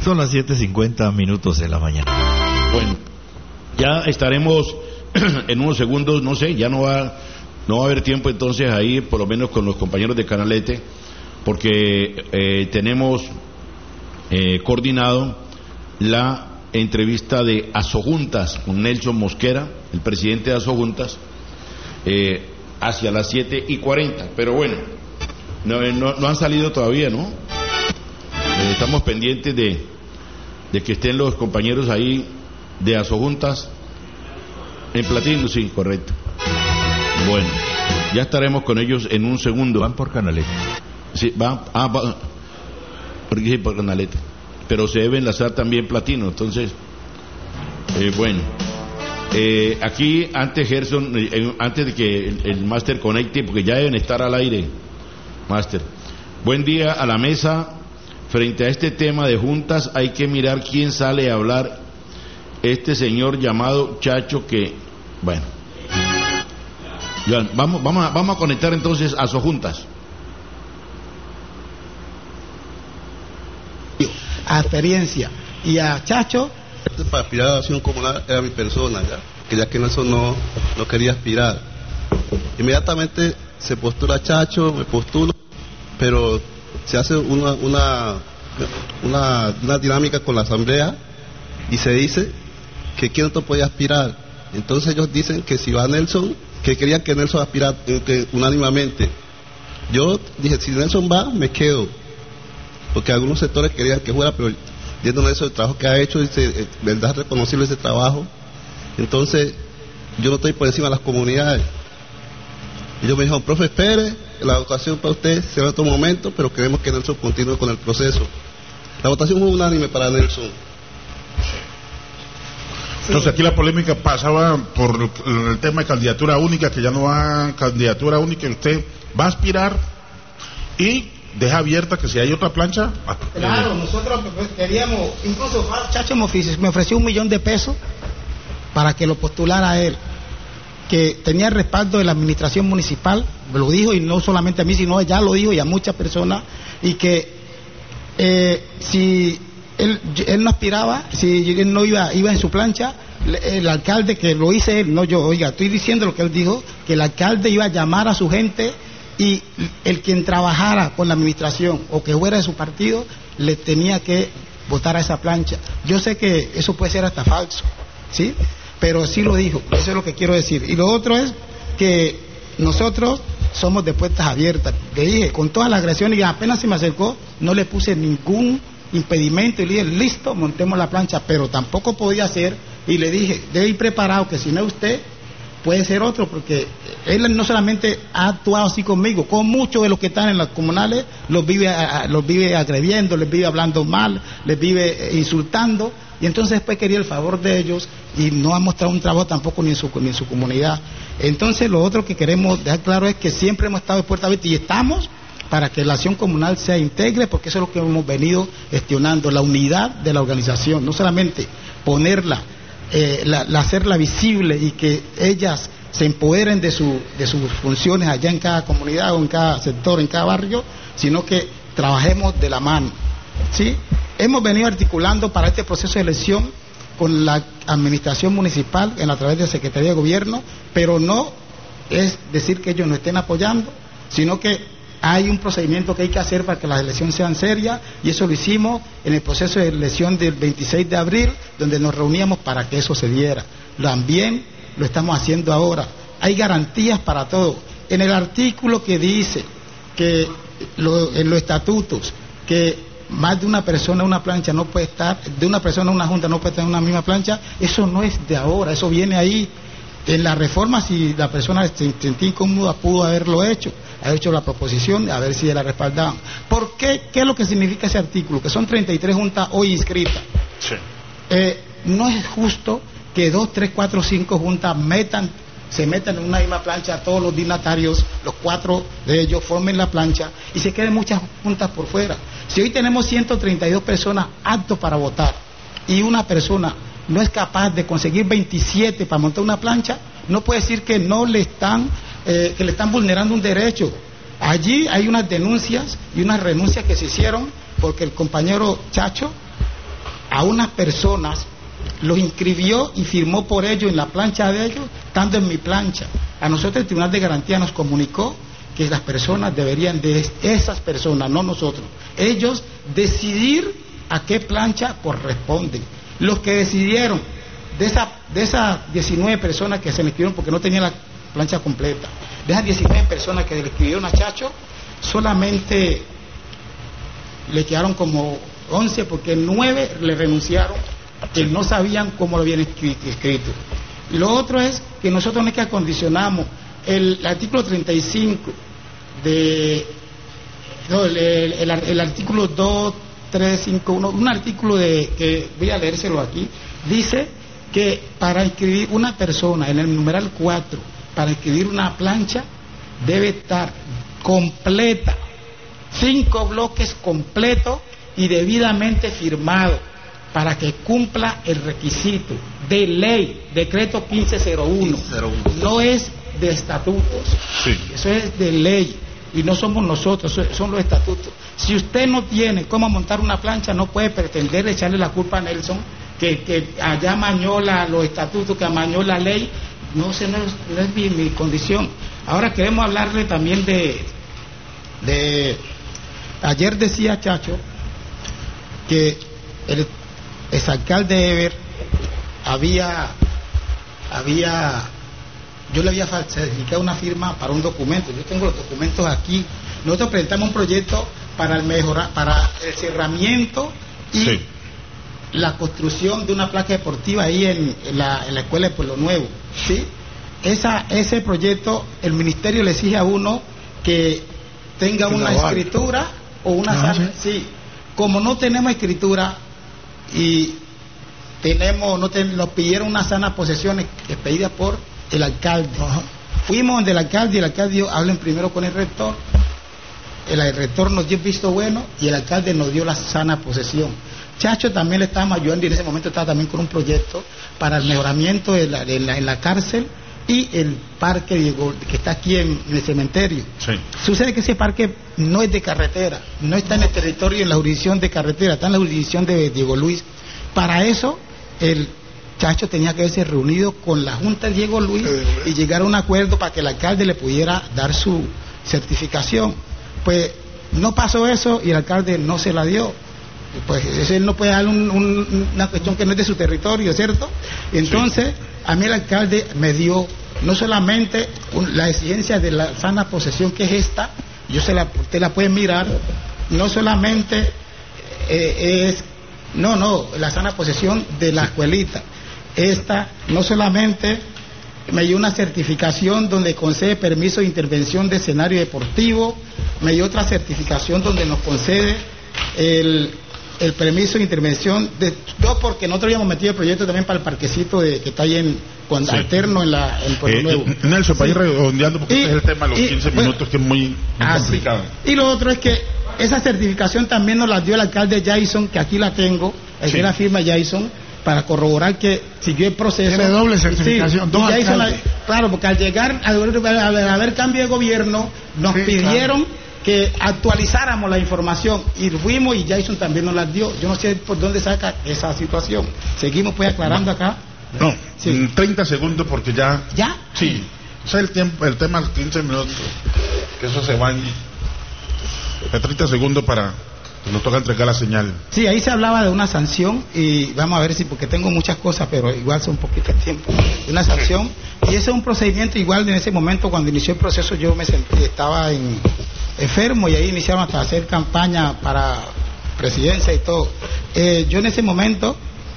Son las 7:50 de la mañana. Bueno, ya estaremos en unos segundos, no sé, ya no va a haber tiempo entonces ahí, por lo menos con los compañeros de Canalete, porque tenemos coordinado la entrevista de Asojuntas con Nelson Mosquera, el presidente de Asojuntas, hacia las 7:40, pero bueno, no han salido todavía, ¿no? Estamos pendientes de que estén los compañeros ahí de Asojuntas en Platino, sí, correcto. Bueno, ya estaremos con ellos en un segundo. Van por Canalete. Sí, porque sí, por Canalete, pero se debe enlazar también Platino, entonces, bueno. Aquí, antes Gerson, antes de que el máster conecte, porque ya deben estar al aire, máster. Buen día a la mesa. Frente a este tema de juntas hay que mirar quién sale a hablar. Este señor llamado Chacho que, bueno, ya, vamos a conectar entonces a Asojuntas. A experiencia y a Chacho. Para aspirar a la acción comunal era mi persona, ya que eso no quería aspirar. Inmediatamente se postula Chacho, me postulo, pero se hace una dinámica con la asamblea y se dice que quién otro podía aspirar. Entonces ellos dicen que si va Nelson, que querían que Nelson aspirara unánimemente. Yo dije, si Nelson va, me quedo, porque algunos sectores querían que fuera, pero viendo eso, el trabajo que ha hecho, dice, verdad reconocible ese trabajo. Entonces yo no estoy por encima de las comunidades. Ellos me dijeron, profe, espere, la votación para usted será en otro momento, pero queremos que Nelson continúe con el proceso. La votación fue unánime para Nelson. Entonces aquí la polémica pasaba por el tema de candidatura única, que ya no va candidatura única, usted va a aspirar y deja abierta que si hay otra plancha. Claro, nosotros queríamos, incluso Chacho me ofreció $1 millón para que lo postulara a él, que tenía el respaldo de la administración municipal, lo dijo, y no solamente a mí, sino ya lo dijo y a muchas personas, y que si él no aspiraba, si él no iba en su plancha, el alcalde, que lo hice él, no yo, oiga, estoy diciendo lo que él dijo, que el alcalde iba a llamar a su gente y el quien trabajara con la administración o que fuera de su partido le tenía que votar a esa plancha. Yo sé que eso puede ser hasta falso, ¿sí? Pero sí lo dijo, eso es lo que quiero decir. Y lo otro es que nosotros somos de puertas abiertas. Le dije, con todas las agresiones, y apenas se me acercó, no le puse ningún impedimento y le dije, listo, montemos la plancha, pero tampoco podía ser, y le dije, debe ir preparado, que si no es usted, puede ser otro, porque él no solamente ha actuado así conmigo, con muchos de los que están en las comunales, los vive agrediendo, les vive hablando mal, les vive insultando, y entonces después quería el favor de ellos y no ha mostrado un trabajo tampoco ni en su comunidad. Entonces lo otro que queremos dejar claro es que siempre hemos estado de puerta abierta y estamos para que la acción comunal sea integre, porque eso es lo que hemos venido gestionando, la unidad de la organización, no solamente ponerla, hacerla visible y que ellas se empoderen de sus funciones allá en cada comunidad o en cada sector, en cada barrio, sino que trabajemos de la mano, ¿sí? Hemos venido articulando para este proceso de elección con la administración municipal a través de la Secretaría de Gobierno, pero no es decir que ellos nos estén apoyando, sino que hay un procedimiento que hay que hacer para que las elecciones sean serias, y eso lo hicimos en el proceso de elección del 26 de abril, donde nos reuníamos para que eso se diera. También lo estamos haciendo ahora. Hay garantías para todo. En el artículo que dice que en los estatutos que más de una persona una plancha no puede estar, de una persona una junta no puede estar en una misma plancha, eso no es de ahora, eso viene ahí. En la reforma, si la persona se sentía incómoda, pudo haberlo hecho, haber hecho la proposición, a ver si la respaldaban. ¿Por qué? ¿Qué es lo que significa ese artículo? Que son 33 juntas hoy inscritas. Sí. No es justo que 2, 3, 4, 5 juntas se metan en una misma plancha, todos los dignatarios, los 4 de ellos formen la plancha y se queden muchas juntas por fuera. Si hoy tenemos 132 personas aptos para votar y una persona no es capaz de conseguir 27 para montar una plancha, no puede decir que no le están que le están vulnerando un derecho. Allí hay unas denuncias y unas renuncias que se hicieron porque el compañero Chacho a unas personas, los inscribió y firmó por ellos en la plancha de ellos, estando en mi plancha. A nosotros el Tribunal de Garantía nos comunicó que las personas deberían, esas personas, no nosotros, ellos decidir a qué plancha corresponden. Los que decidieron de esas 19 personas que se le escribieron porque no tenían la plancha completa, de esas 19 personas que le escribieron a Chacho, solamente le quedaron como 11 porque 9 le renunciaron, que no sabían cómo lo habían escrito. Y lo otro es que nosotros no es que acondicionamos el artículo 35 el artículo 2351, un artículo que voy a leérselo aquí, dice que para inscribir una persona en el numeral 4, para inscribir una plancha, debe estar completa, 5 bloques completos y debidamente firmado, para que cumpla el requisito de ley, decreto 1501, no es de estatutos, sí. Eso es de ley y no somos nosotros, son los estatutos. Si usted no tiene cómo montar una plancha, no puede pretender echarle la culpa a Nelson, que allá amañó los estatutos, que amañó la ley. No es mi condición. Ahora queremos hablarle también de ayer decía Chacho que el exalcalde Eber yo le había falsificado una firma para un documento. Yo tengo los documentos aquí. Nosotros presentamos un proyecto para el cerramiento y sí. La construcción de una plaza deportiva ahí en la escuela de Pueblo Nuevo, ¿sí? Ese proyecto, el ministerio le exige a uno que tenga una escritura o una sana, sí. Como no tenemos escritura y nos pidieron una sana posesión expedida por el alcalde. Fuimos donde el alcalde y el alcalde dijo, hablen primero con el rector. El rector nos dio visto bueno y el alcalde nos dio la sana posesión. Chacho también le estábamos ayudando y en ese momento estaba también con un proyecto para el mejoramiento en la cárcel y el parque Diego, que está aquí en el cementerio. Sí. Sucede que ese parque no es de carretera, no está en el territorio, en la jurisdicción de carretera, está en la jurisdicción de Diego Luis. Para eso, el Chacho tenía que haberse reunido con la Junta de Diego Luis y llegar a un acuerdo para que el alcalde le pudiera dar su certificación. Pues no pasó eso y el alcalde no se la dio. Pues él no puede dar una cuestión que no es de su territorio, ¿cierto? Entonces, sí. A mí el alcalde me dio no solamente la exigencia de la sana posesión, que es esta, usted la puede mirar, no solamente la sana posesión de la escuelita, esta no solamente me dio una certificación donde concede permiso de intervención de escenario deportivo, me dio otra certificación donde nos concede el permiso de intervención porque nosotros habíamos metido el proyecto también para el parquecito que está ahí alterno en Pueblo Nuevo. Nelson, para ir redondeando, porque este es el tema de los 15 minutos, que es muy complicado. Sí. Y lo otro es que esa certificación también nos la dio el alcalde Jason, que aquí la tengo, aquí la firma Jason, para corroborar que siguió el proceso. Tiene doble certificación, dos alcaldes. Claro, porque al llegar, al haber cambio de gobierno, nos pidieron que actualizáramos la información y fuimos y Jason también nos las dio. Yo no sé por dónde saca esa situación. Seguimos pues aclarando acá. No, 30 segundos porque ya. ¿Ya? Sí. O sea, el tema 15 minutos, que eso se va en 30 segundos para que nos toca entregar la señal. Sí, ahí se hablaba de una sanción y vamos a ver si, porque tengo muchas cosas, pero igual son un poquito de tiempo, de una sanción. Y ese es un procedimiento igual. En ese momento, cuando inició el proceso, yo me sentí, estaba enfermo y ahí iniciaron hasta hacer campaña para presidencia y todo. Yo en ese momento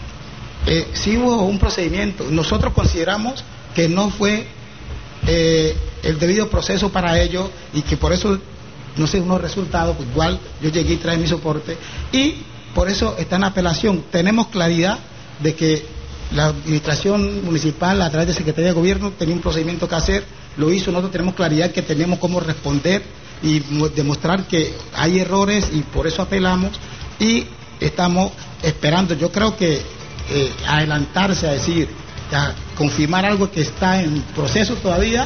sí hubo un procedimiento. Nosotros consideramos que no fue el debido proceso para ello y que por eso no sé unos resultados. Pues igual yo llegué y traje mi soporte y por eso está en apelación. Tenemos claridad de que la administración municipal a través de Secretaría de Gobierno tenía un procedimiento que hacer, lo hizo. Nosotros tenemos claridad que tenemos cómo responder y demostrar que hay errores y por eso apelamos y estamos esperando. Yo creo que adelantarse a decir, a confirmar algo que está en proceso todavía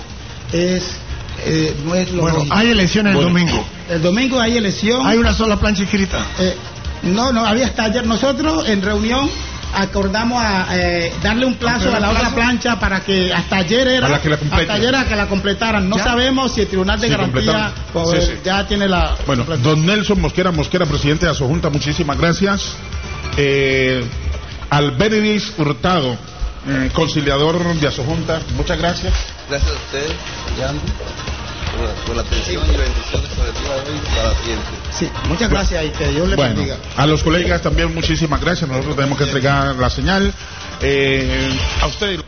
no es lo bueno, hay elecciones el domingo. El domingo hay elección. Hay una sola plancha inscrita. No, había hasta ayer. Nosotros en reunión acordamos a darle un plazo a la otra plancha para que hasta ayer era que la completaran. No sabemos si el Tribunal de Garantía ya tiene la... Bueno, don Nelson Mosquera, presidente de Asojunta, muchísimas gracias. Alberidis Hurtado, conciliador de Asojunta, muchas gracias. Gracias a usted, Yandy, por la atención y bendiciones por el día de hoy para siempre. Sí, muchas gracias y que Dios le bendiga. A los colegas también muchísimas gracias. Nosotros tenemos que entregar la señal. A ustedes.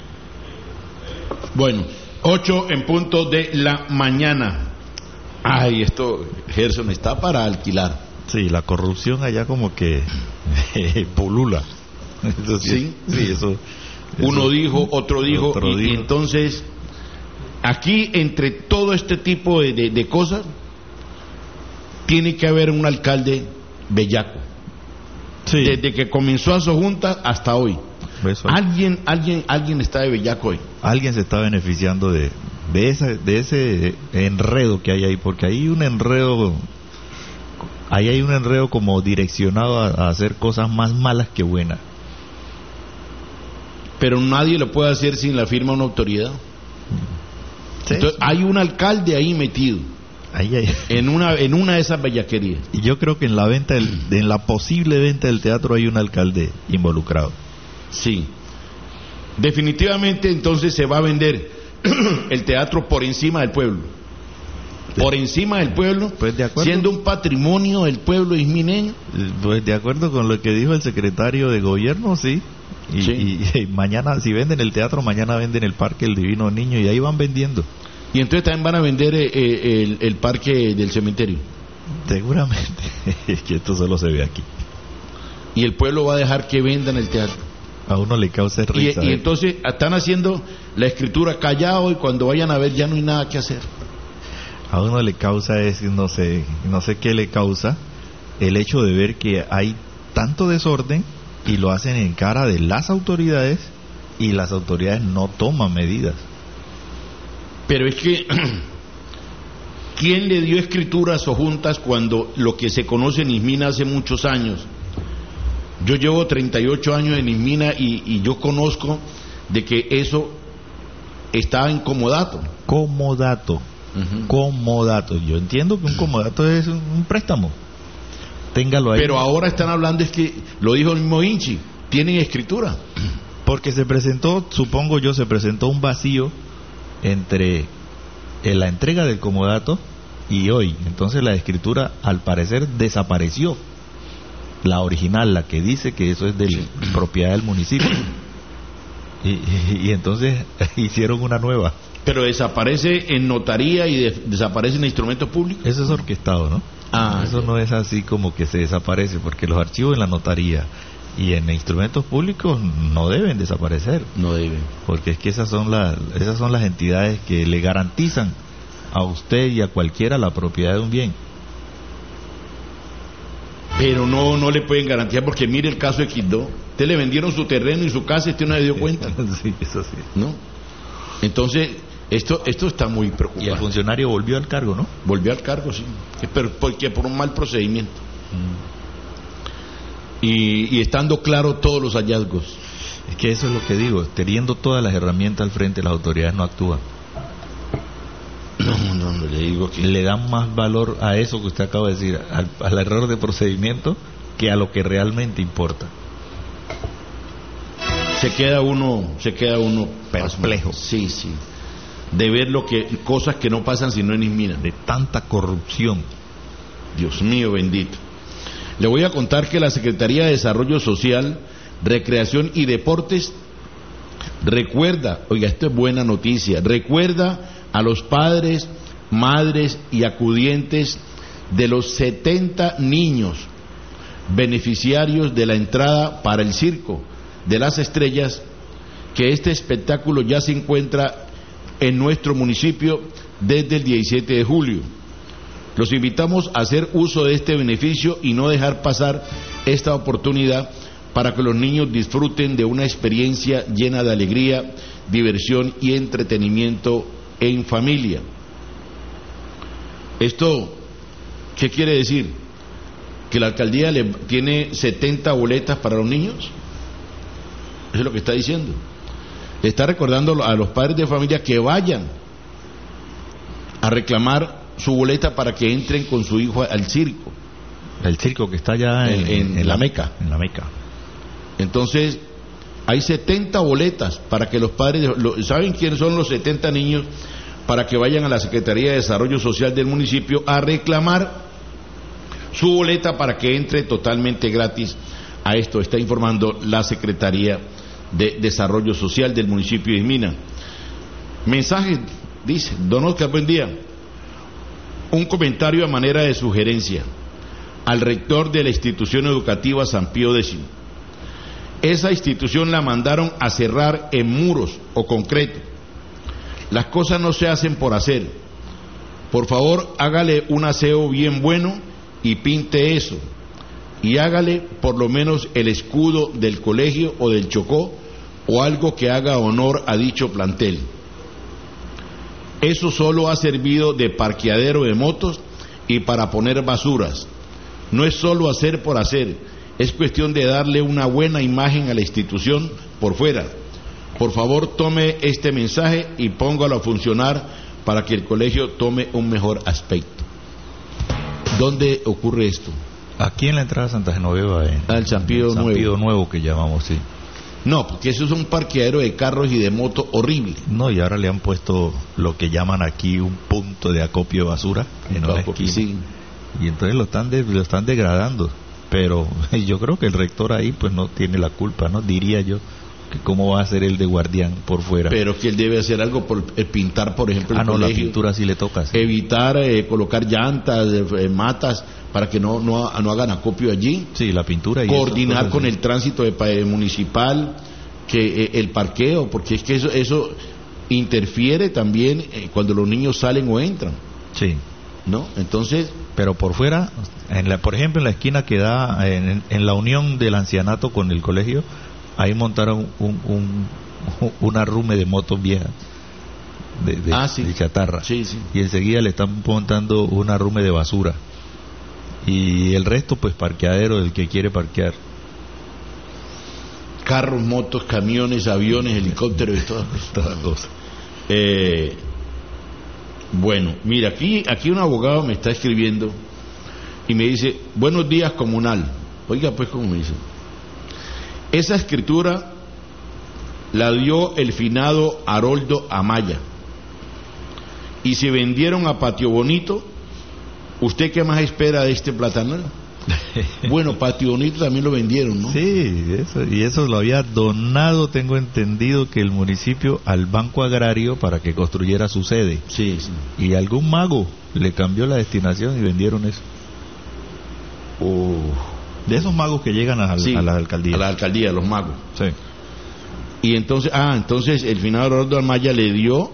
Bueno, 8 en punto de la mañana. Ay, esto, Gerson, está para alquilar. Sí, la corrupción allá como que polula. Sí, eso. Uno dijo, otro dijo, y entonces aquí entre todo este tipo de cosas tiene que haber un alcalde bellaco. Sí. Desde que comenzó Asojunta hasta hoy. Alguien está de bellaco hoy. Alguien se está beneficiando de ese enredo que hay ahí, porque hay un enredo como direccionado a hacer cosas más malas que buenas. Pero nadie lo puede hacer sin la firma de una autoridad. Sí. Entonces hay un alcalde ahí metido. En una de esas bellaquerías. Y yo creo que en la posible venta del teatro hay un alcalde involucrado. Sí. Definitivamente entonces se va a vender el teatro por encima del pueblo. Por encima del pueblo, pues de acuerdo, siendo un patrimonio del pueblo ismineño. Pues de acuerdo con lo que dijo el secretario de gobierno, sí. Y mañana, si venden el teatro, mañana venden el Parque El Divino Niño y ahí van vendiendo. Y entonces también van a vender el parque del cementerio. Seguramente. Es que esto solo se ve aquí. Y el pueblo va a dejar que vendan el teatro. A uno le causa risa. Y entonces están haciendo la escritura callado y cuando vayan a ver ya no hay nada que hacer. A uno le causa no sé qué le causa el hecho de ver que hay tanto desorden y lo hacen en cara de las autoridades y las autoridades no toman medidas. Pero es que ¿quién le dio escritura a Asojuntas cuando lo que se conoce en Ismina hace muchos años? Yo llevo 38 años en Ismina y yo conozco de que eso estaba en comodato. Comodato. Comodato. Yo entiendo que un comodato es un préstamo. Téngalo ahí. Pero ahora están hablando, es que lo dijo el mismo Inchi, tienen escritura. Porque se presentó un vacío entre la entrega del comodato y hoy. Entonces la escritura al parecer desapareció. La original, la que dice que eso es de propiedad del municipio. Y entonces hicieron una nueva. Pero desaparece en notaría y desaparece en instrumentos públicos. Eso es orquestado, ¿no? Eso no es así como que se desaparece, porque los archivos en la notaría y en instrumentos públicos no deben desaparecer. No deben. Porque es que esas son las entidades que le garantizan a usted y a cualquiera la propiedad de un bien. Pero no le pueden garantizar, porque mire el caso de Quindó. Usted le vendieron su terreno y su casa y usted no se dio cuenta. Sí, eso sí. ¿No? Entonces, esto está muy preocupante. Y el funcionario volvió al cargo, ¿no? Volvió al cargo, sí. Pero porque por un mal procedimiento. Y estando claro todos los hallazgos. Es que eso es lo que digo. Teniendo todas las herramientas al frente, las autoridades no actúan. No, le digo que le dan más valor a eso que usted acaba de decir, al error de procedimiento, que a lo que realmente importa. Se queda uno perplejo. Sí. De ver cosas que no pasan sino en Ismina. De tanta corrupción. Dios mío bendito. Le voy a contar que la Secretaría de Desarrollo Social, Recreación y Deportes recuerda, oiga, esto es buena noticia, recuerda a los padres, madres y acudientes de los 70 niños beneficiarios de la entrada para el Circo de las Estrellas, que este espectáculo ya se encuentra en nuestro municipio desde el 17 de julio. Los invitamos a hacer uso de este beneficio y no dejar pasar esta oportunidad para que los niños disfruten de una experiencia llena de alegría, diversión y entretenimiento en familia. ¿Esto qué quiere decir? que la alcaldía tiene 70 boletas para los niños. Eso es lo que está diciendo. Le está recordando a los padres de familia que vayan a reclamar su boleta para que entren con su hijo al circo. El circo que está allá en la Meca. En la Meca. Entonces, hay 70 boletas para que los padres... ¿Saben quiénes son los 70 niños? Para que vayan a la Secretaría de Desarrollo Social del municipio a reclamar su boleta para que entre totalmente gratis a esto. Está informando la Secretaría de Desarrollo Social del municipio de Mina. Mensaje, dice don Oscar, buen día. Un comentario a manera de sugerencia al rector de la institución educativa San Pío X. Esa institución la mandaron a cerrar en muros o concreto. Las cosas no se hacen por hacer. Por favor, hágale un aseo bien bueno y pinte eso. Y hágale por lo menos el escudo del colegio o del Chocó o algo que haga honor a dicho plantel. Eso solo ha servido de parqueadero de motos y para poner basuras. No es solo hacer por hacer, es cuestión de darle una buena imagen a la institución por fuera. Por favor, tome este mensaje y póngalo a funcionar para que el colegio tome un mejor aspecto. ¿Dónde ocurre esto? Aquí en la entrada de Santa Genoveva, al San Pío Nuevo. San Pío Nuevo que llamamos, sí. No, porque eso es un parqueadero de carros y de motos horrible. No, y ahora le han puesto lo que llaman aquí un punto de acopio de basura en una esquina. Sí. Y entonces lo están degradando. Pero yo creo que el rector ahí pues no tiene la culpa, ¿no? Diría yo, que cómo va a ser el de guardián por fuera. Pero que él debe hacer algo por pintar, por ejemplo, el colegio. La pintura sí le toca. Sí. Evitar colocar llantas, matas, para que no hagan acopio allí. Sí, la pintura. Y coordinar con el tránsito municipal, que el parqueo, porque es que eso interfiere también cuando los niños salen o entran. Sí. ¿No? Entonces... Pero por fuera, por ejemplo, en la esquina que da en la unión del ancianato con el colegio, ahí montaron un arrume de motos viejas de chatarra. Sí, sí. Y enseguida le están montando un arrume de basura. Y el resto, pues, parqueadero del que quiere parquear. Carros, motos, camiones, aviones, helicópteros y todas las cosas. Bueno, mira, aquí un abogado me está escribiendo y me dice: buenos días, comunal. Oiga, pues, ¿cómo me dice? Esa escritura la dio el finado Haroldo Amaya y se vendieron a Patio Bonito. ¿Usted qué más espera de este platanero? Bueno, Patio Bonito también lo vendieron, ¿no? Sí, eso lo había donado, tengo entendido, que el municipio al Banco Agrario para que construyera su sede. Sí, sí. Y algún mago le cambió la destinación y vendieron eso. De esos magos que llegan a la alcaldía. A la alcaldía, los magos. Sí. Y entonces el finado Haroldo Amaya le dio,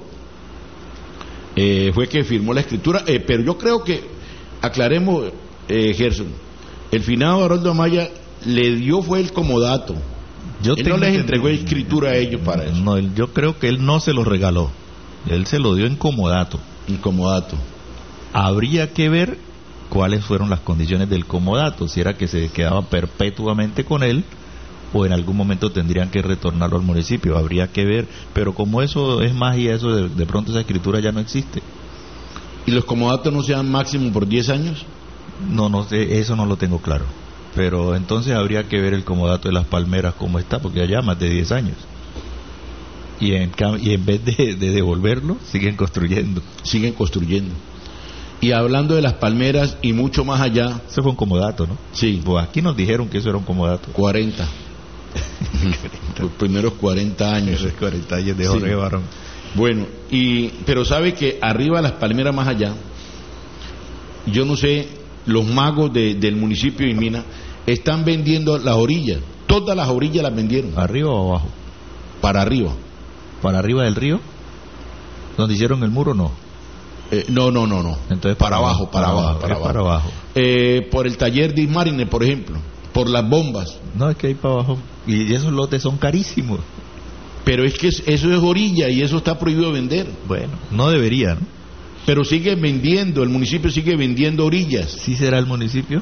fue que firmó la escritura, pero yo creo que, aclaremos, Gerson, el finado Haroldo Amaya le dio fue el comodato. Él no les entregó escritura a ellos para eso. No, yo creo que él no se lo regaló. Él se lo dio en comodato. En comodato. Habría que ver cuáles fueron las condiciones del comodato, si era que se quedaba perpetuamente con él o en algún momento tendrían que retornarlo al municipio. Habría que ver, pero como eso es magia, eso de pronto esa escritura ya no existe. ¿Y los comodatos no se dan máximo por 10 años? No sé, eso no lo tengo claro. Pero entonces habría que ver el comodato de Las Palmeras cómo está, porque allá más de 10 años. Y en vez de devolverlo, siguen construyendo. Siguen construyendo. Y hablando de Las Palmeras y mucho más allá... Eso fue un comodato, ¿no? Sí. Pues aquí nos dijeron que eso era un comodato. 40. Los primeros 40 años. 40 años de Jorge Barón. Bueno, pero sabe que arriba de Las Palmeras más allá, yo no sé... Los magos del municipio de Mina están vendiendo las orillas. Todas las orillas las vendieron. ¿Arriba o abajo? Para arriba. ¿Para arriba del río? ¿Donde hicieron el muro no? No. Entonces para abajo. Para abajo. Por el taller de Ismarine, por ejemplo. Por las bombas. No, es que ahí para abajo. Y esos lotes son carísimos. Pero es que eso es orilla y eso está prohibido vender. Bueno, no debería, ¿no? Pero sigue vendiendo, el municipio sigue vendiendo orillas. ¿Sí será el municipio?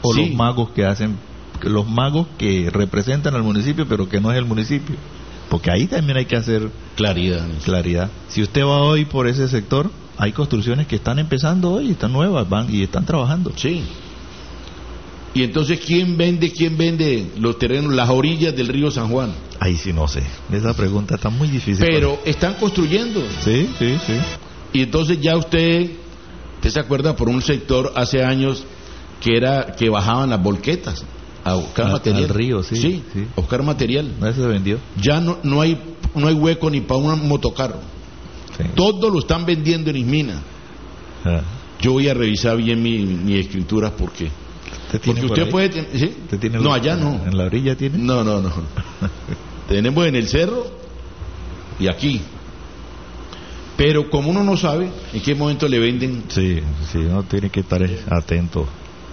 o Sí. los magos que representan al municipio, pero que no es el municipio. Porque ahí también hay que hacer claridad. Si usted va hoy por ese sector, hay construcciones que están empezando hoy, están nuevas, van y están trabajando. Sí. Y entonces, ¿quién vende los terrenos, las orillas del río San Juan? Ahí sí no sé. Esa pregunta está muy difícil. Pero están construyendo. Sí. Y entonces ya usted se acuerda por un sector hace años que bajaban las volquetas a buscar material. Al río, sí. A buscar material. Eso se vendió. Ya no hay hueco ni para un motocarro. Sí. Todo lo están vendiendo en Ismina. Ah. Yo voy a revisar bien mi escritura porque usted puede tener, ¿sí? ¿Usted tiene no, allá no. ¿En la orilla tiene? No. Tenemos en el cerro y aquí. Pero como uno no sabe en qué momento le venden. Sí, uno tiene que estar atento.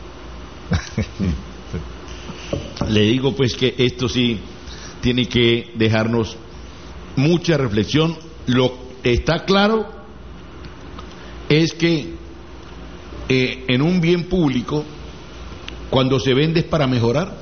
Le digo pues que esto sí tiene que dejarnos mucha reflexión. Lo está claro es que en un bien público, cuando se vende es para mejorar.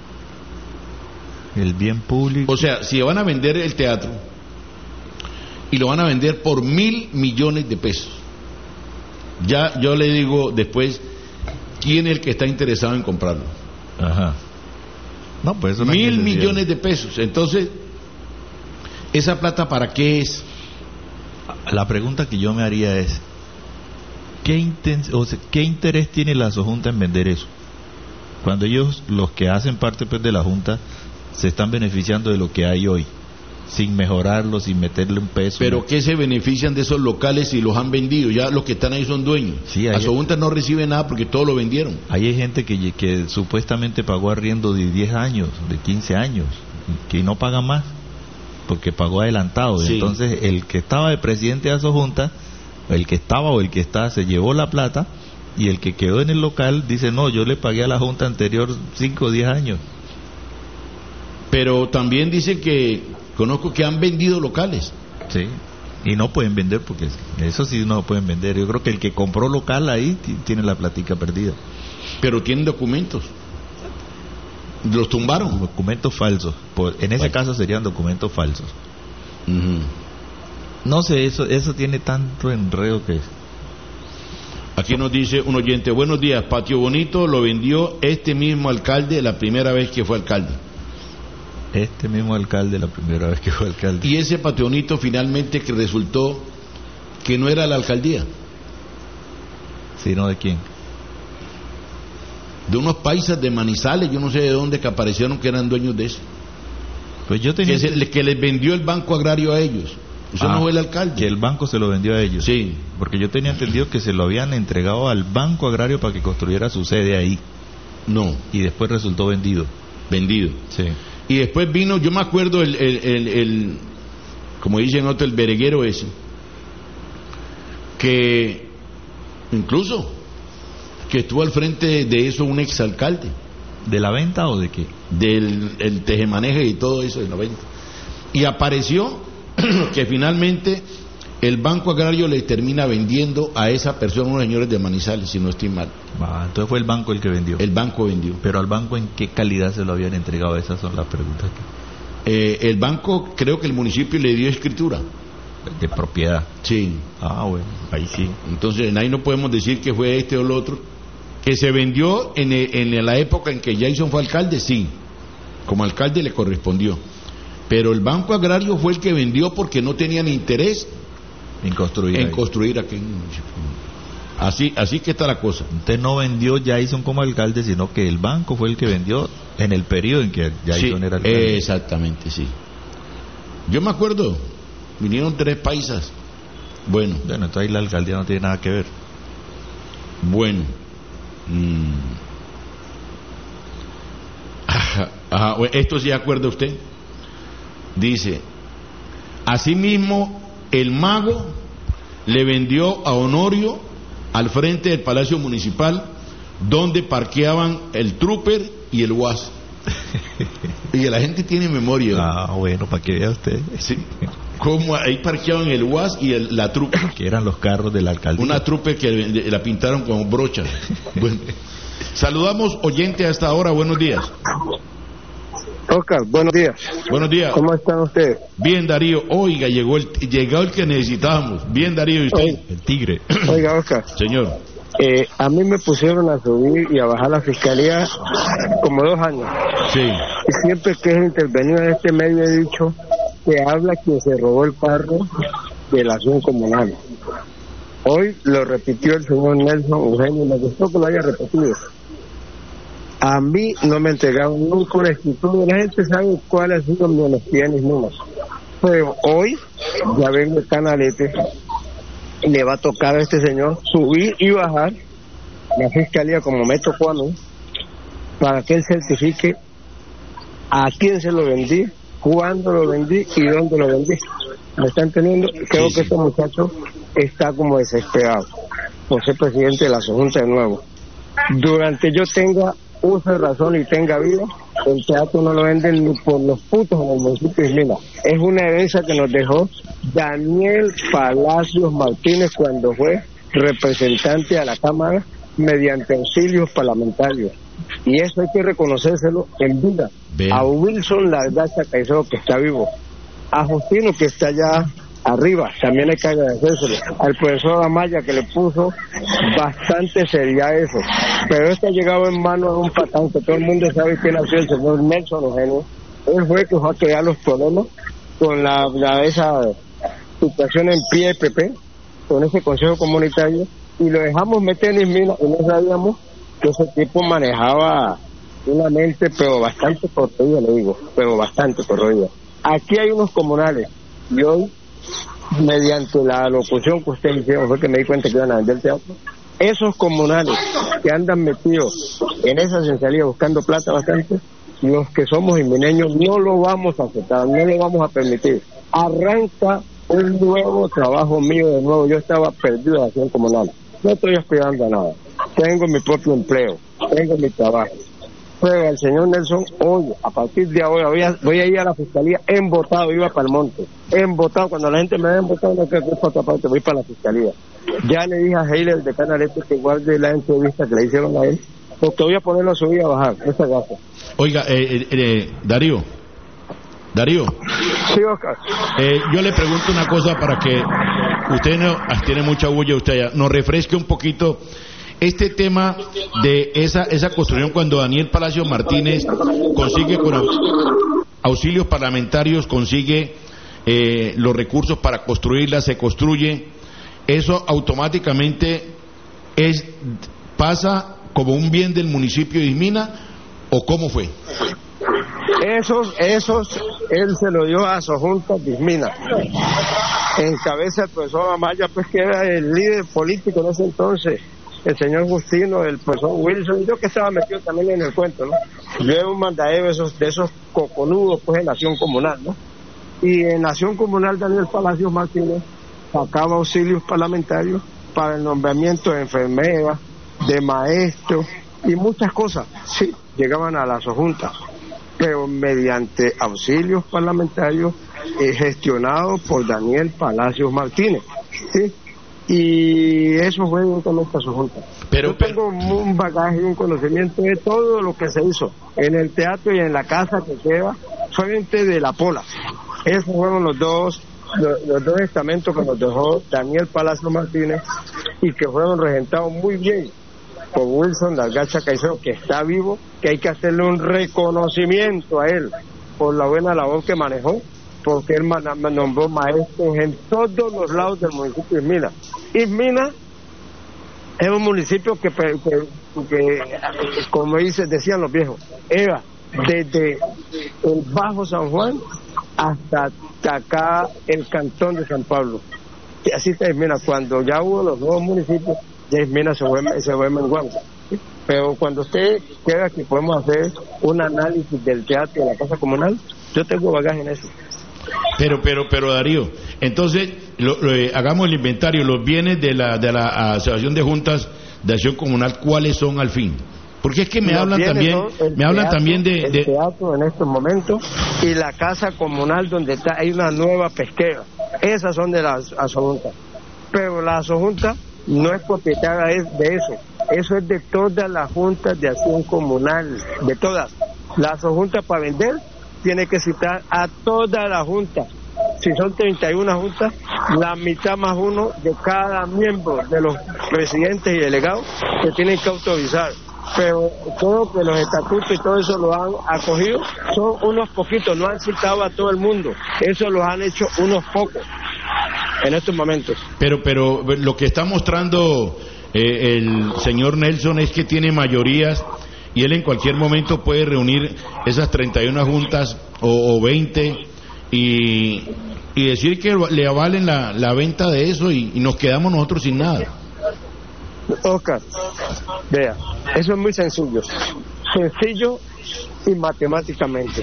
El bien público. O sea, si van a vender el teatro y lo van a vender por 1.000 millones de pesos, ya yo le digo después quién es el que está interesado en comprarlo. Ajá. No, pues eso no 1.000 millones de pesos. Entonces, ¿esa plata para qué es? La pregunta que yo me haría es, ¿qué interés tiene la Sojunta en vender eso? Cuando ellos, los que hacen parte pues de la Junta, se están beneficiando de lo que hay hoy, sin mejorarlo, sin meterle un peso. Pero ¿qué se benefician de esos locales si los han vendido? Ya los que están ahí son dueños. Sí, la Sojunta no recibe nada porque todo lo vendieron. Ahí hay gente que supuestamente pagó arriendo de 10 años, de 15 años, que no paga más, porque pagó adelantado. Sí. Entonces el que estaba de presidente de la Sojunta, el que estaba o el que está, se llevó la plata, y el que quedó en el local dice, no, yo le pagué a la Junta anterior 5 o 10 años. Pero también dicen conozco que han vendido locales. Sí, y no pueden vender porque eso sí no lo pueden vender. Yo creo que el que compró local ahí tiene la platica perdida. Pero tienen documentos. Los tumbaron. Documentos falsos. En ese caso serían documentos falsos. No sé, eso tiene tanto enredo que... Aquí nos dice un oyente, buenos días, Patio Bonito lo vendió este mismo alcalde la primera vez que fue alcalde. Este mismo alcalde la primera vez que fue alcalde. Y ese Patio Bonito finalmente que resultó que no era la alcaldía. ¿Sino de quién? De unos paisas de Manizales, yo no sé de dónde, que aparecieron que eran dueños de eso. Pues yo tenía... que les vendió el Banco Agrario a ellos. Eso no fue el alcalde. Que el banco se lo vendió a ellos. Sí. Porque yo tenía entendido que se lo habían entregado al Banco Agrario para que construyera su sede ahí. No. Y después resultó vendido. Vendido. Sí. Y después vino, yo me acuerdo, como dicen otros, el bereguero ese, que incluso que estuvo al frente de eso un exalcalde. ¿De la venta o de qué? Del tejemaneje y todo eso de la venta. Y apareció que finalmente el Banco Agrario le termina vendiendo a esa persona, unos señores de Manizales, si no estoy mal. Entonces fue el banco el que vendió. El banco vendió. Pero al banco, ¿en qué calidad se lo habían entregado? Esas son las preguntas. El banco, creo que el municipio le dio escritura. De propiedad. Sí. Bueno, ahí sí. Entonces, ahí no podemos decir que fue este o el otro. Que se vendió en la época en que Jason fue alcalde, sí. Como alcalde le correspondió. Pero el Banco Agrario fue el que vendió porque no tenían interés en construir aquí. Así que está la cosa. Usted no vendió Jason como alcalde, sino que el banco fue el que vendió en el periodo en que Jason era alcalde. Exactamente, sí. Yo me acuerdo, vinieron 3 paisas. Bueno, entonces ahí la alcaldía no tiene nada que ver. Bueno. Esto sí acuerda usted. Dice, asimismo el mago le vendió a Honorio al frente del Palacio Municipal donde parqueaban el Trooper y el UAS. Y la gente tiene memoria. Bueno, para que vea usted. Sí. ¿Cómo? Ahí parqueaban el UAS y la trupe. Que eran los carros de la alcaldía. Una trupe que la pintaron con brochas. Bueno, saludamos oyente a esta hora, buenos días. Oscar, buenos días. Buenos días. ¿Cómo están ustedes? Bien, Darío. Oiga, llegó el que necesitábamos. Bien, Darío, ¿y usted? El tigre. Oiga, Oscar. Señor. A mí me pusieron a subir y a bajar la fiscalía como 2 años. Sí. Y siempre que he intervenido en este medio he dicho que habla quien se robó el carro de la acción comunal. Hoy lo repitió el señor Nelson Eugenio, me gustó que lo haya repetido. A mí no me entregaron nunca una escritura, la gente sabe cuál ha sido mi honestidad en mis números. Pero hoy ya vengo el canalete y le va a tocar a este señor subir y bajar la fiscalía como me tocó a mí, para que él certifique a quién se lo vendí, cuándo lo vendí y dónde lo vendí. ¿Me están entendiendo? Creo que este muchacho está como desesperado por ser presidente de la Junta de nuevo. Durante yo tenga uso de razón y tenga vida, el teatro no lo venden ni por los putos en el municipio de Ismina. Es una herencia que nos dejó Daniel Palacios Martínez cuando fue representante a la Cámara mediante auxilios parlamentarios. Y eso hay que reconocérselo en vida. Bien. A Wilson Largacha Caicedo, que está vivo, a Justino, que está allá arriba, también hay que agradecérselo, al profesor Amaya, que le puso bastante seriedad a eso, pero esto ha llegado en manos de un patán que todo el mundo sabe quién ha sido, el señor Nelson Eugenio. Él fue el que fue a crear los problemas con esa situación en pie de PP, con ese consejo comunitario, y lo dejamos meter en Ismina y no sabíamos que ese tipo manejaba una mente pero bastante corroída, le digo, pero bastante corroída. Aquí hay unos comunales y hoy, mediante la locución que ustedes hicieron, fue que me di cuenta que iban a vender teatro. Esos comunales que andan metidos en esa esencialidad buscando plata bastante, los que somos ismineños no lo vamos a aceptar, no lo vamos a permitir. Arranca un nuevo trabajo mío de nuevo. Yo estaba perdido de acción comunal, no estoy aspirando a nada, tengo mi propio empleo, tengo mi trabajo. Pero el señor Nelson, hoy, a partir de ahora, voy a ir a la fiscalía embotado, iba para el monte, embotado. Cuando la gente me ve embotado, no creo que es para otra parte, voy para la fiscalía. Ya le dije a Heiler de Canalete que guarde la entrevista que le hicieron a él, porque voy a ponerlo a subir y a bajar, esa gasa. Oiga, Darío. Sí, Oscar. Yo le pregunto una cosa para que usted tiene mucha bulla, usted nos refresque un poquito. Este tema de esa construcción, cuando Daniel Palacios Martínez consigue con auxilios parlamentarios, consigue los recursos para construirla, se construye, eso automáticamente pasa como un bien del municipio de Ismina, ¿o cómo fue? Esos, él se lo dio a su junta de Ismina, en cabeza el profesor Amaya, pues que era el líder político en ese entonces, el señor Justino, el profesor Wilson, yo que estaba metido también en el cuento, ¿no? Yo era un mandadero de esos coconudos, pues, en Acción Comunal, ¿no? Y en Acción Comunal Daniel Palacios Martínez sacaba auxilios parlamentarios para el nombramiento de enfermeras, de maestros y muchas cosas, sí, llegaban a la sojunta, pero mediante auxilios parlamentarios gestionados por Daniel Palacios Martínez, ¿sí? Y eso fue directamente a su junta. Yo tengo un bagaje y un conocimiento de todo lo que se hizo en el teatro y en la casa que queda frente de la Pola. Esos fueron los dos estamentos que nos dejó Daniel Palacios Martínez y que fueron regentados muy bien por Wilson Largacha Caicedo, que está vivo, que hay que hacerle un reconocimiento a él por la buena labor que manejó, porque él nombró maestros en todos los lados del municipio de Ismina. Ismina es un municipio que como decían los viejos, era desde el Bajo San Juan hasta acá el Cantón de San Pablo. Y así está Ismina. Cuando ya hubo los nuevos municipios, ya Ismina se fue menguando. ¿Sí? Pero cuando usted quiera que podemos hacer un análisis del teatro de la casa comunal, yo tengo bagaje en eso. Pero Darío, entonces hagamos el inventario, los bienes de la Asociación de Juntas de Acción Comunal, ¿cuáles son al fin? Porque es que me hablan también de el teatro en estos momentos y la casa comunal donde hay una nueva pesquera. esas son de la Asojunta. Pero la Asojunta no es propietaria de eso es de todas las juntas de acción comunal, de todas. La Asojunta para vender tiene que citar a todas las juntas. Si son 31 juntas, la mitad más uno de cada miembro de los presidentes y delegados que tienen que autorizar. Pero todo que los estatutos y todo eso lo han acogido son unos poquitos, no han citado a todo el mundo, eso los han hecho unos pocos en estos momentos. Pero lo que está mostrando el señor Nelson es que tiene mayorías y él en cualquier momento puede reunir esas 31 juntas o 20 y decir que le avalen la venta de eso y nos quedamos nosotros sin nada. Oscar, vea, eso es muy sencillo y matemáticamente.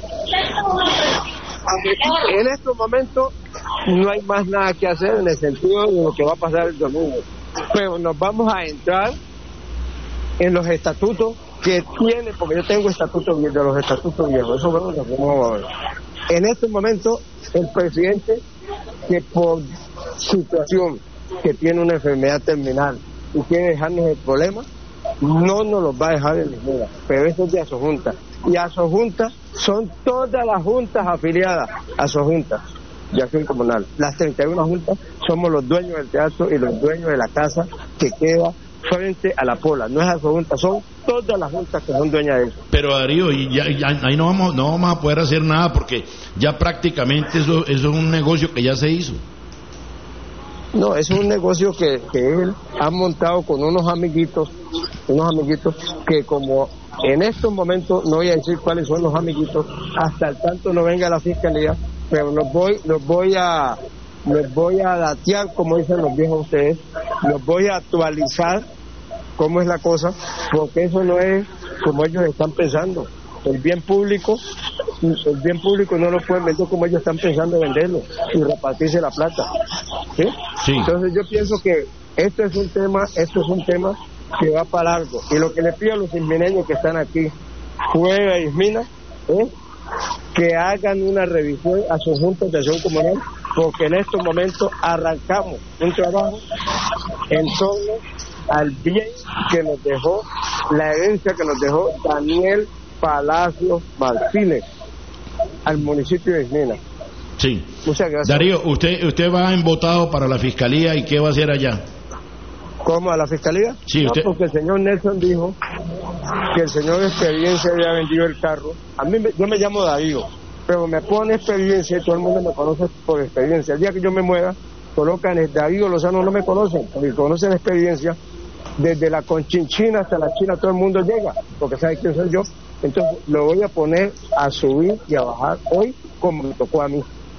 En estos momentos no hay más nada que hacer en el sentido de lo que va a pasar el domingo, pero nos vamos a entrar en los estatutos que tiene, porque yo tengo estatutos de los estatutos viejos, eso bueno, lo vamos a ver. En este momento el presidente, que por situación que tiene una enfermedad terminal y quiere dejarnos el problema, no nos los va a dejar en ninguna, pero eso es de Asojunta, y Asojunta son todas las juntas afiliadas a Asojunta de acción comunal. Las 31 juntas somos los dueños del teatro y los dueños de la casa que queda frente a la Pola. No es Asojunta, son todas las juntas que son dueñas de eso. Pero Darío, y ya ahí no vamos a poder hacer nada porque ya prácticamente eso es un negocio que ya se hizo. No, es un negocio que él ha montado con unos amiguitos que, como en estos momentos no voy a decir cuáles son los amiguitos hasta el tanto no venga la fiscalía, pero los voy a datear, como dicen los viejos ustedes, los voy a actualizar cómo es la cosa, porque eso no es como ellos están pensando. El bien público no lo pueden vender como ellos están pensando venderlo y repartirse la plata. ¿Sí? Sí. Entonces yo pienso que esto es un tema que va para largo. Y lo que le pido a los ismineños que están aquí fuera de Ismina es que hagan una revisión a sus juntas de acción comunal, porque en estos momentos arrancamos un trabajo en torno al bien que nos dejó, la herencia que nos dejó Daniel Palacios Martínez al municipio de Ismina. Sí. Muchas gracias. Darío, usted va en votado para la fiscalía y ¿qué va a hacer allá? ¿Cómo, a la fiscalía? Sí, usted... No, porque el señor Nelson dijo que el señor Experiencia había vendido el carro. Yo me llamo Darío, pero me pone Experiencia y todo el mundo me conoce por Experiencia. El día que yo me muera, colocan el Darío Lozano, no me conocen, porque conocen Experiencia. Desde la Conchinchina hasta la China todo el mundo llega, porque sabe quién soy yo. Entonces lo voy a poner a subir y a bajar hoy como me tocó a mí.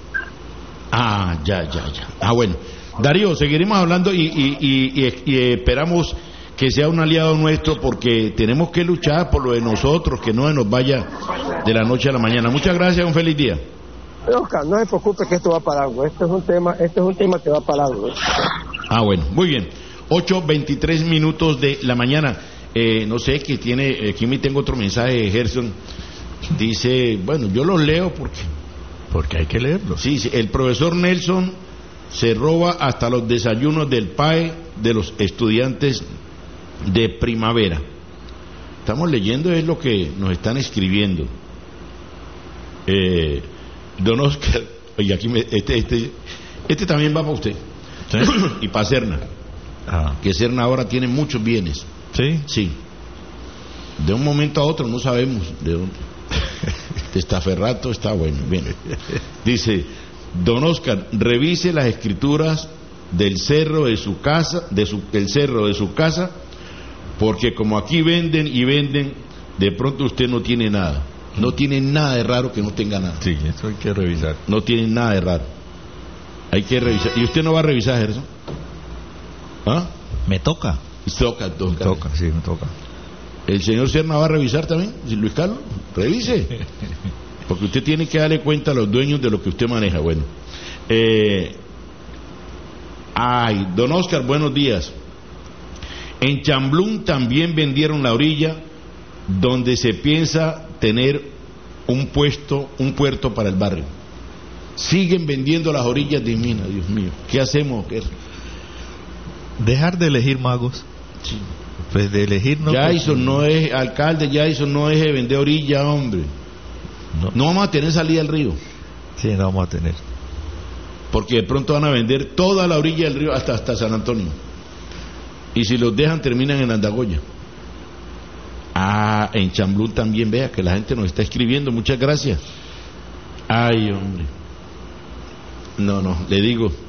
Ya. Bueno, Darío, seguiremos hablando y esperamos que sea un aliado nuestro, porque tenemos que luchar por lo de nosotros, que no se nos vaya de la noche a la mañana. Muchas gracias, un feliz día. Oscar, no se preocupe que esto va para algo. Este es un tema que va para algo. Bueno, muy bien. 8:23 de la mañana. No sé, que tiene, aquí me tengo otro mensaje de Gerson. Dice, bueno, yo los leo porque hay que leerlos. Sí, el profesor Nelson se roba hasta los desayunos del PAE de los estudiantes de primavera. Estamos leyendo es lo que nos están escribiendo. Don Oscar, oye, aquí este también va para usted. ¿Sí? Y para Serna. Que Serna ahora tiene muchos bienes. ¿Sí? Sí. De un momento a otro no sabemos de dónde. Testaferrato está bueno. Bien. Dice, don Oscar, revise las escrituras del cerro de su casa, del cerro de su casa, porque como aquí venden y venden, de pronto usted no tiene nada. No tiene nada de raro que no tenga nada. Sí, eso hay que revisar. No tiene nada de raro. Hay que revisar. ¿Y usted no va a revisar, Gerson? ¿Ah? Me toca. Me toca. Sí, me toca. ¿El señor Serna va a revisar también? Luis Carlos, revise. Porque usted tiene que darle cuenta a los dueños de lo que usted maneja. Bueno. Don Oscar, buenos días. En Chamblún también vendieron la orilla donde se piensa tener un puerto para el barrio. Siguen vendiendo las orillas de Ismina, Dios mío. ¿Qué hacemos? Dejar de elegir magos. Sí. Pues de elegir no. Jason no es alcalde, Jason no es de vender orilla, hombre. No vamos a tener salida al río. Sí, no vamos a tener. Porque de pronto van a vender toda la orilla del río hasta San Antonio. Y si los dejan terminan en Andagoya. En Chamblú también, vea que la gente nos está escribiendo, muchas gracias. Ay, hombre. No, le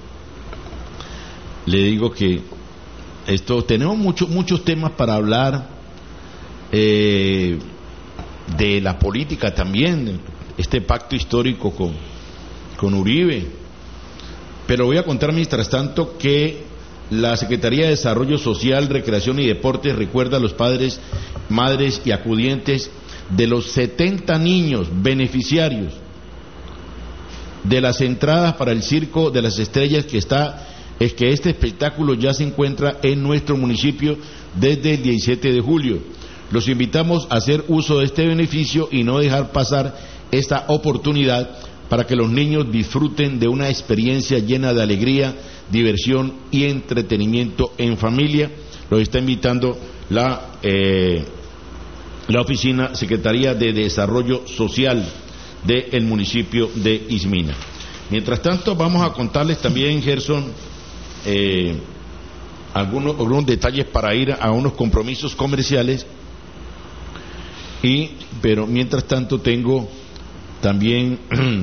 digo que esto, tenemos muchos temas para hablar, de la política también, este pacto histórico con Uribe. Pero voy a contar mientras tanto que la Secretaría de Desarrollo Social, Recreación y Deportes recuerda a los padres, madres y acudientes de los 70 niños beneficiarios de las entradas para el Circo de las Estrellas que este espectáculo ya se encuentra en nuestro municipio desde el 17 de julio. Los invitamos a hacer uso de este beneficio y no dejar pasar esta oportunidad para que los niños disfruten de una experiencia llena de alegría, diversión y entretenimiento en familia. Los está invitando la oficina Secretaría de Desarrollo Social del municipio de Ismina. Mientras tanto, vamos a contarles también, Gerson, algunos detalles para ir a unos compromisos comerciales. Pero mientras tanto tengo también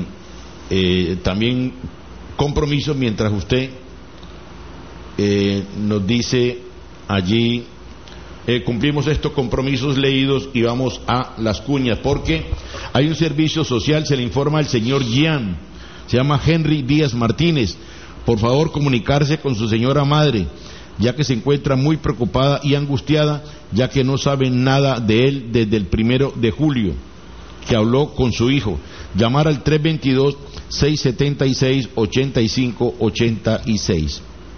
compromisos mientras usted nos dice allí. Cumplimos estos compromisos leídos y vamos a las cuñas, porque hay un servicio social, se le informa al señor Gian, se llama Henry Díaz Martínez. Por favor, comunicarse con su señora madre, ya que se encuentra muy preocupada y angustiada, ya que no sabe nada de él desde el 1 de julio, que habló con su hijo. Llamar al 322-676-8586.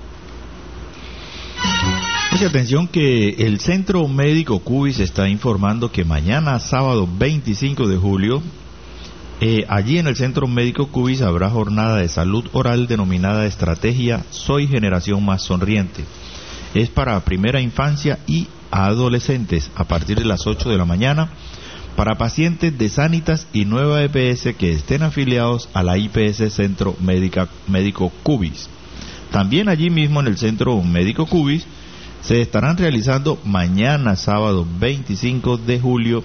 Mucha atención que el Centro Médico Cubis está informando que mañana, sábado 25 de julio, allí en el Centro Médico Cubis habrá jornada de salud oral denominada Estrategia Soy Generación Más Sonriente. Es para primera infancia y adolescentes a partir de las 8 de la mañana, para pacientes de Sanitas y Nueva EPS que estén afiliados a la IPS Centro Médico Cubis. También allí mismo en el Centro Médico Cubis se estarán realizando mañana, sábado 25 de julio,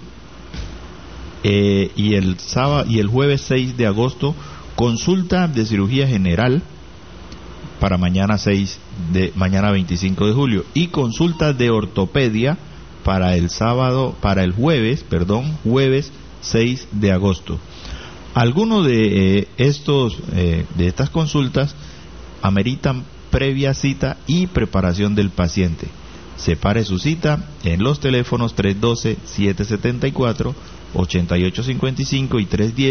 y el jueves 6 de agosto, consulta de cirugía general para mañana 25 de julio, y consulta de ortopedia para el jueves 6 de agosto. Algunos de estas consultas ameritan previa cita y preparación del paciente. Separe su cita en los teléfonos 312-774-8855 y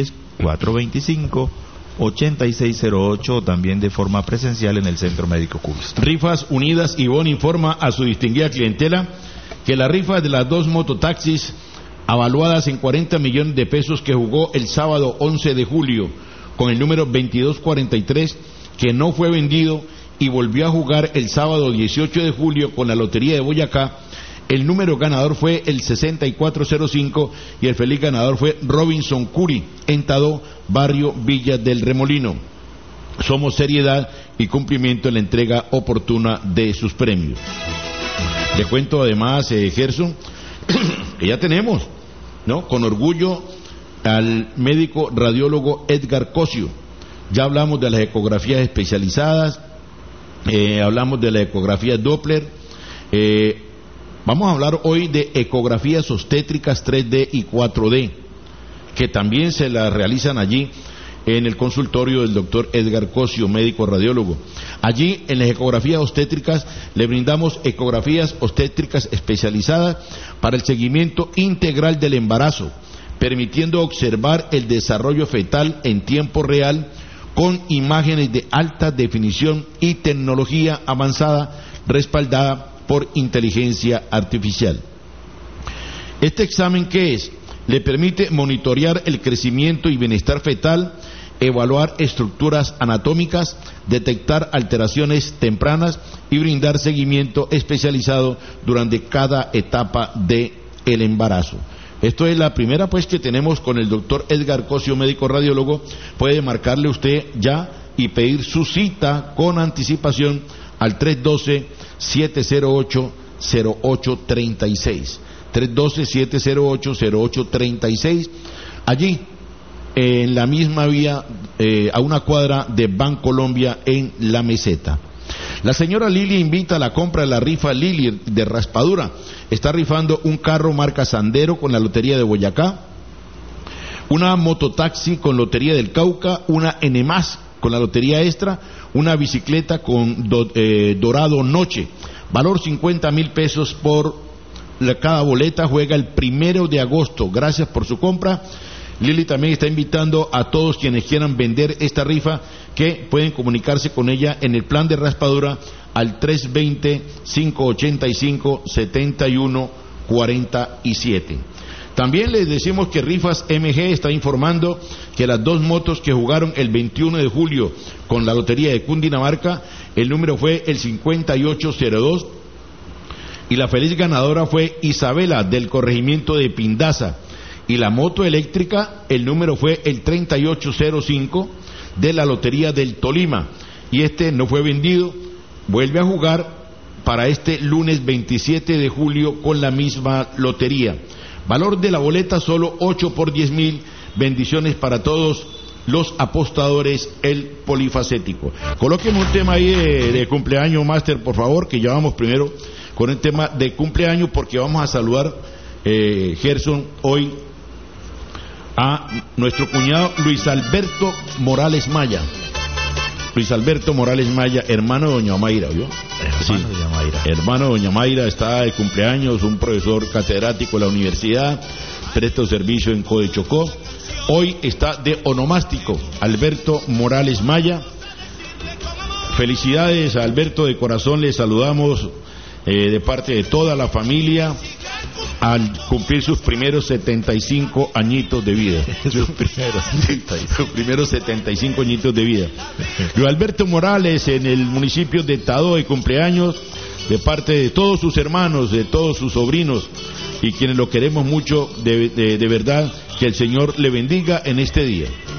310-425-8608, también de forma presencial en el Centro Médico Cubis. Rifas Unidas Ivonne informa a su distinguida clientela que la rifa de las 2 mototaxis avaluadas en 40 millones de pesos que jugó el sábado 11 de julio con el número 2243, que no fue vendido, y volvió a jugar el sábado 18 de julio con la Lotería de Boyacá. El número ganador fue el 6405 y el feliz ganador fue Robinson Curi, en Tadó, barrio Villa del Remolino. Somos seriedad y cumplimiento en la entrega oportuna de sus premios. Le cuento además, Gerson, que ya tenemos, ¿no?, con orgullo al médico radiólogo Edgar Cosio. Ya hablamos de las ecografías especializadas, hablamos de la ecografía Doppler, vamos a hablar hoy de ecografías obstétricas 3D y 4D, que también se las realizan allí en el consultorio del doctor Edgar Cosio, médico radiólogo. Allí en las ecografías obstétricas le brindamos ecografías obstétricas especializadas para el seguimiento integral del embarazo, permitiendo observar el desarrollo fetal en tiempo real, con imágenes de alta definición y tecnología avanzada respaldada por inteligencia artificial. Este examen, ¿qué es? Le permite monitorear el crecimiento y bienestar fetal evaluar estructuras anatómicas, detectar alteraciones tempranas y brindar seguimiento especializado durante cada etapa del embarazo. Esto es la primera pues que tenemos con el doctor Edgar Cosio, médico radiólogo. Puede marcarle usted ya y pedir su cita con anticipación al 312-708-0836. 312-708-0836. Allí, en la misma vía, a una cuadra de Bancolombia en La Meseta. La señora Lili invita a la compra de la rifa Lili de raspadura. Está rifando un carro marca Sandero con la Lotería de Boyacá, una mototaxi con Lotería del Cauca, una N+ con la Lotería Extra, una bicicleta con Dorado Noche. Valor 50,000 pesos por cada boleta. Juega el 1 de agosto. Gracias por su compra. Lili también está invitando a todos quienes quieran vender esta rifa que pueden comunicarse con ella en el plan de raspadura al 320-585-7147. También les decimos que Rifas MG está informando que las 2 motos que jugaron el 21 de julio con la Lotería de Cundinamarca, el número fue el 5802 y la feliz ganadora fue Isabela del corregimiento de Pindaza. Y la moto eléctrica, el número fue el 3805 de la Lotería del Tolima. Y este no fue vendido, vuelve a jugar para este lunes 27 de julio con la misma lotería. Valor de la boleta solo 8 por 10,000. Bendiciones para todos los apostadores, el polifacético. Colóqueme un tema ahí de cumpleaños, Máster, por favor, que ya vamos primero con el tema de cumpleaños, porque vamos a saludar, Gerson, hoy a nuestro cuñado Luis Alberto Morales Maya. Luis Alberto Morales Maya, hermano de doña Mayra, ¿vio? Hermano de doña Mayra. Hermano de doña Mayra, está de cumpleaños, un profesor catedrático de la universidad, presta servicio en Codechocó. Hoy está de onomástico, Alberto Morales Maya. Felicidades a Alberto, de corazón le saludamos de parte de toda la familia al cumplir sus primeros 75 añitos de vida. Sus primeros 75 añitos de vida. Luis Alberto Morales, en el municipio de Tadó, de cumpleaños, de parte de todos sus hermanos, de todos sus sobrinos, y quienes lo queremos mucho, de verdad, que el Señor le bendiga en este día.